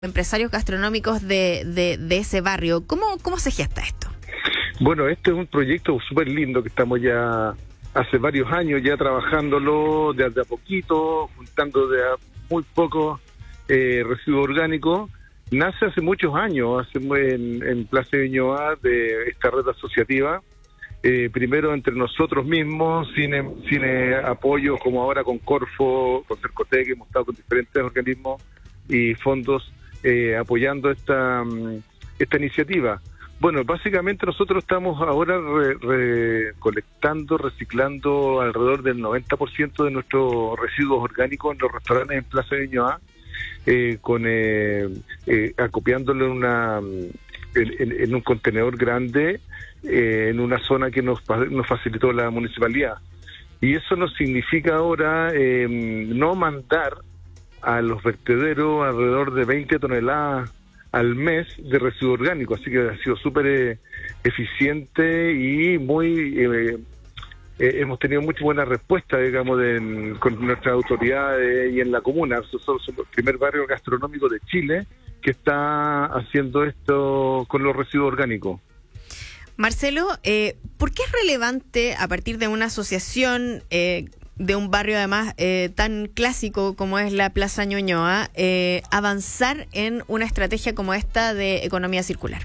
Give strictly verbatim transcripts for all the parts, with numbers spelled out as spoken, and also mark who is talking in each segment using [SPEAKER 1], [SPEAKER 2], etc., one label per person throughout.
[SPEAKER 1] Empresarios gastronómicos de, de, de ese barrio. ¿Cómo, cómo se gesta esto?
[SPEAKER 2] Bueno, este es un proyecto súper lindo que estamos ya hace varios años ya trabajándolo de, de a poquito, juntando de a muy poco eh, residuos orgánicos. Nace hace muchos años, hace en, en Plaza de Ñuñoa, de esta red asociativa. Eh, primero entre nosotros mismos, sin, sin eh, apoyo como ahora con Corfo, con Cercotec, hemos estado con diferentes organismos y fondos eh, apoyando esta, esta iniciativa. Bueno, básicamente nosotros estamos ahora re, recolectando, reciclando alrededor del noventa por ciento de nuestros residuos orgánicos en los restaurantes en Plaza de Ñuñoa, eh, con eh, eh, acopiándolo en una en, en, en un contenedor grande, eh, en una zona que nos, nos facilitó la municipalidad. Y eso nos significa ahora eh, no mandar a los vertederos alrededor de veinte toneladas al mes de residuo orgánico, así que ha sido súper eh, eficiente y muy eh, eh, hemos tenido muy buena respuesta, digamos, de, con nuestras autoridades y en la comuna. Nosotros somos el primer barrio gastronómico de Chile que está haciendo esto con los residuos orgánicos.
[SPEAKER 1] Marcelo, eh, ¿por qué es relevante a partir de una asociación eh, de un barrio además eh, tan clásico como es la Plaza Ñuñoa, eh, avanzar en una estrategia como esta de economía circular?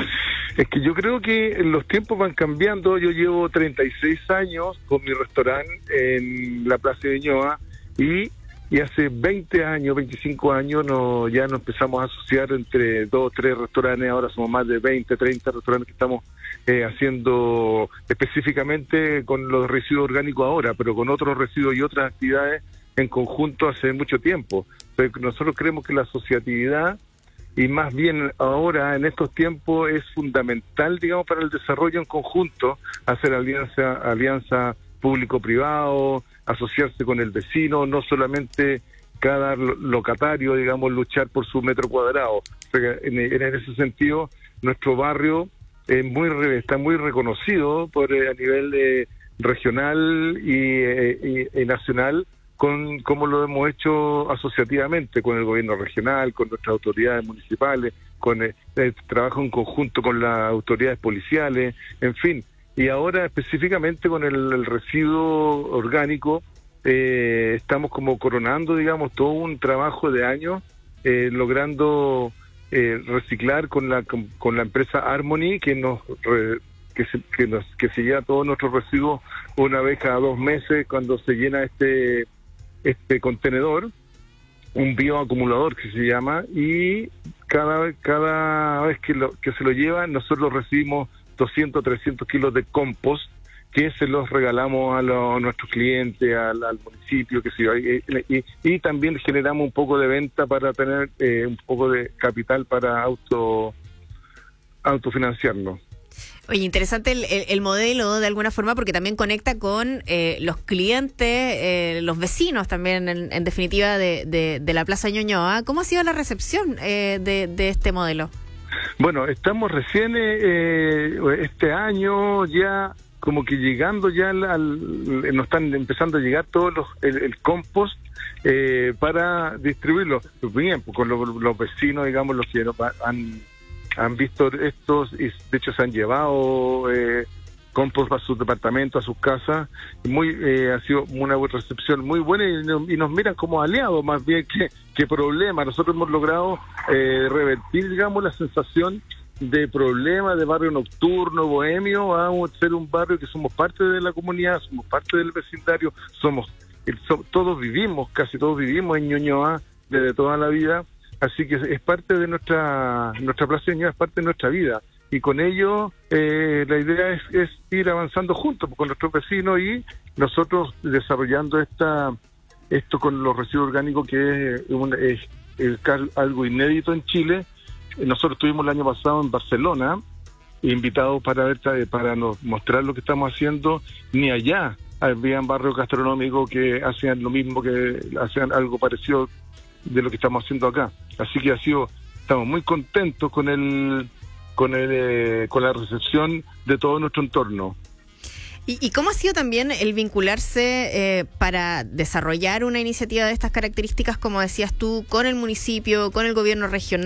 [SPEAKER 2] Es que yo creo que los tiempos van cambiando. Yo llevo treinta y seis años con mi restaurante en la Plaza de Ñuñoa y, y hace veinte años, veinticinco años no, ya nos empezamos a asociar entre dos o tres restaurantes. Ahora somos más de veinte, treinta restaurantes que estamos Eh, haciendo específicamente con los residuos orgánicos ahora, pero con otros residuos y otras actividades en conjunto hace mucho tiempo. Pero nosotros creemos que la asociatividad, y más bien ahora en estos tiempos, es fundamental, digamos, para el desarrollo en conjunto, hacer alianza, alianza público-privado, asociarse con el vecino, no solamente cada locatario, digamos, luchar por su metro cuadrado. En, en ese sentido, nuestro barrio Eh, muy está muy reconocido por eh, a nivel eh, regional y, eh, y, y nacional, con como lo hemos hecho asociativamente con el gobierno regional, con nuestras autoridades municipales, con eh, el trabajo en conjunto con las autoridades policiales, en fin. Y ahora específicamente con el, el residuo orgánico eh, estamos como coronando, digamos, todo un trabajo de años, eh, logrando Eh, reciclar con la con, con la empresa Harmony, que nos re, que se que nos que se lleva todos nuestros residuos una vez cada dos meses cuando se llena este este contenedor, un bioacumulador que se llama, y cada cada vez que lo que se lo llevan nosotros recibimos doscientos, trescientos kilos de compost que se los regalamos a, lo, a nuestros clientes, al, al municipio, que se y, y, y también generamos un poco de venta para tener eh, un poco de capital para auto autofinanciarnos.
[SPEAKER 1] Oye, interesante el, el, el modelo de alguna forma, porque también conecta con eh, los clientes, eh, los vecinos también, en, en definitiva, de, de, de la Plaza Ñuñoa. ¿Cómo ha sido la recepción eh, de, de este modelo?
[SPEAKER 2] Bueno, estamos recién eh, este año ya como que llegando ya al, al nos están empezando a llegar todos los el, el compost eh, para distribuirlo bien con los, los vecinos, digamos, los que han han visto estos y de hecho se han llevado eh, compost a sus departamentos, a sus casas. Muy eh, ha sido una recepción muy buena y, y nos miran como aliados más bien que que problema. Nosotros hemos logrado eh, revertir, digamos, la sensación de problema de barrio nocturno, bohemio, a ser un barrio que somos parte de la comunidad, somos parte del vecindario, somos so, todos vivimos, casi todos vivimos en Ñuñoa desde toda la vida, así que es parte de nuestra nuestra Plaza de Ñuñoa, es parte de nuestra vida, y con ello eh, la idea es, es ir avanzando juntos con nuestros vecinos y nosotros desarrollando esta esto con los residuos orgánicos, que es, un, es, es algo inédito en Chile. Nosotros estuvimos el año pasado en Barcelona, invitados para ver, para nos mostrar lo que estamos haciendo. Ni allá habían barrios gastronómicos que hacían lo mismo, que hacían algo parecido de lo que estamos haciendo acá. Así que ha sido, estamos muy contentos con el, con el, eh, con la recepción de todo nuestro entorno.
[SPEAKER 1] ¿Y, y cómo ha sido también el vincularse eh, para desarrollar una iniciativa de estas características, como decías tú, con el municipio, con el gobierno regional?